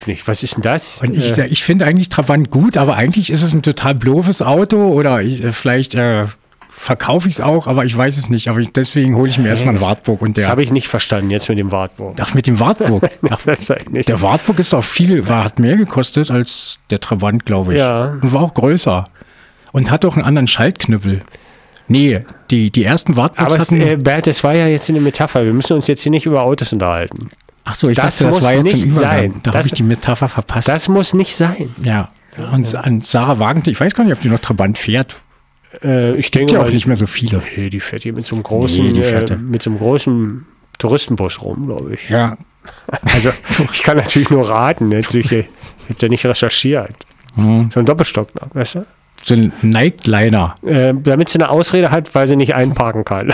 nicht. Was ist denn das? Und ich finde eigentlich Trabant gut, aber eigentlich ist es ein total bloofes Auto oder vielleicht verkaufe ich es auch, aber ich weiß es nicht. Aber deswegen hole ich mir erstmal einen Wartburg. Das habe ich nicht verstanden jetzt mit dem Wartburg. Ach, mit dem Wartburg? Ach, das sag ich nicht. Der Wartburg ist doch hat mehr gekostet als der Trabant, glaube ich. Ja. Und war auch größer. Und hat doch einen anderen Schaltknüppel. Nee, die ersten Wartburgs hatten... Bert, das war ja jetzt eine Metapher. Wir müssen uns jetzt hier nicht über Autos unterhalten. Ach so, ich dachte, das war jetzt ein Übergang. Da habe ich die Metapher verpasst. Das muss nicht sein. Ja. Und an Sarah Wagenknecht, ich weiß gar nicht, ob die noch Trabant fährt. Ich denke ja auch nicht mehr so viele. Nee, die fährt hier mit so einem großen, Touristenbus rum, glaube ich. Ja. Also ich kann natürlich nur raten. Ich habe ja nicht recherchiert. So ein Doppelstock noch, weißt du? So ein Nightliner. Damit sie eine Ausrede hat, weil sie nicht einparken kann.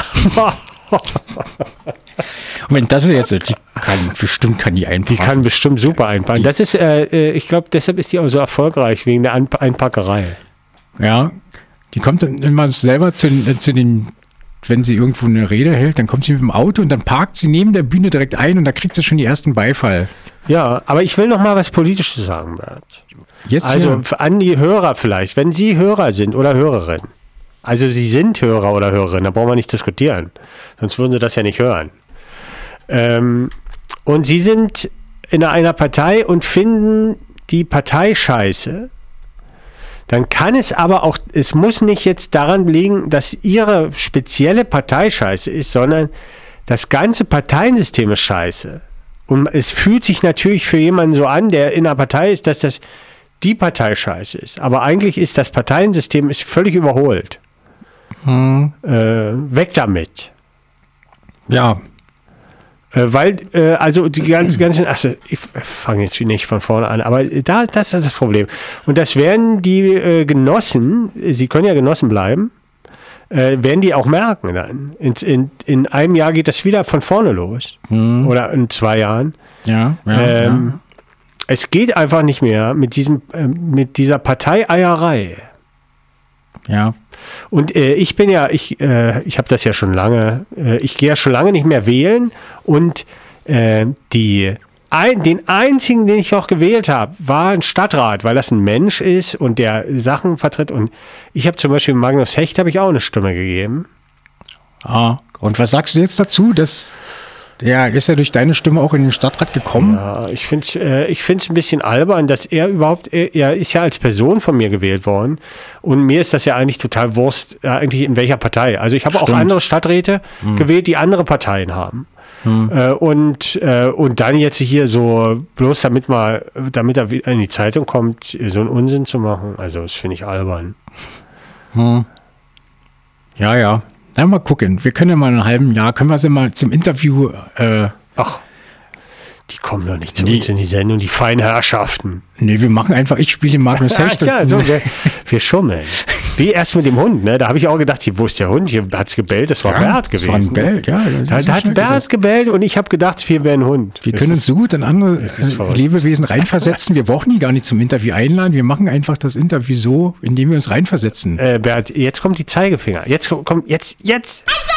Moment, das ist jetzt, die kann die einparken. Die kann bestimmt super einparken. Das ist, ich glaube, deshalb ist die auch so erfolgreich, wegen der Einparkerei. Ja, die kommt dann immer selber zu den, wenn sie irgendwo eine Rede hält, dann kommt sie mit dem Auto und dann parkt sie neben der Bühne direkt ein und da kriegt sie schon die ersten Beifall. Ja, aber ich will noch mal was Politisches sagen, Bert. Jetzt also an die Hörer vielleicht, wenn Sie Hörer sind oder Hörerin. Also Sie sind Hörer oder Hörerin, da brauchen wir nicht diskutieren. Sonst würden Sie das ja nicht hören. Und Sie sind in einer Partei und finden die Partei scheiße. Dann kann es aber auch, es muss nicht jetzt daran liegen, dass Ihre spezielle Partei scheiße ist, sondern das ganze Parteiensystem ist scheiße. Und es fühlt sich natürlich für jemanden so an, der in einer Partei ist, dass das die Partei scheiße ist. Aber eigentlich ist das Parteiensystem völlig überholt. Weg damit. Ja. Weil, also die ganzen, also ich fange jetzt nicht von vorne an, aber das ist das Problem. Und das werden die Genossen, sie können ja Genossen bleiben, werden die auch merken dann. In einem Jahr geht das wieder von vorne los. Oder in 2 Jahren. Ja. Es geht einfach nicht mehr mit dieser Parteieierei. Ja. Und ich habe das ja schon lange, ich gehe ja schon lange nicht mehr wählen und den einzigen, den ich noch gewählt habe, war ein Stadtrat, weil das ein Mensch ist und der Sachen vertritt. Und ich habe zum Beispiel Magnus Hecht habe ich auch eine Stimme gegeben. Ah, und was sagst du jetzt dazu, dass ist er durch deine Stimme auch in den Stadtrat gekommen? Ja, ich finde es ein bisschen albern, dass er ist ja als Person von mir gewählt worden und mir ist das ja eigentlich total Wurst, eigentlich in welcher Partei. Also ich habe auch andere Stadträte gewählt, die andere Parteien haben. Und dann jetzt hier so, bloß damit er in die Zeitung kommt, so einen Unsinn zu machen, also das finde ich albern. Ja. Na, mal gucken. Wir können ja mal in einem halben Jahr, können wir sie mal zum Interview... Ach, die kommen doch nicht zu uns in die Sendung, die feinen Herrschaften. Nee, wir machen einfach, ich spiele Magnus Hecht. Ja, so, wir schummeln. Wie erst mit dem Hund, ne? Da habe ich auch gedacht, wo ist der Hund? Hier hat es gebellt, das war Bert gewesen. Das war ein Bell, ja. Da hat Bert gebellt und ich habe gedacht, wir wären ein Hund. Wir können uns so gut in andere Lebewesen reinversetzen. Wir brauchen die gar nicht zum Interview einladen. Wir machen einfach das Interview so, indem wir uns reinversetzen. Bert, jetzt kommt die Zeigefinger. Jetzt.